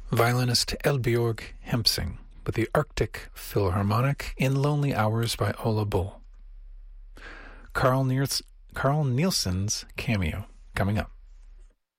Violinist Elbjorg Hempsing with the Arctic Philharmonic in Lonely Hours by Ola Bull. Carl Nielsen's cameo coming up.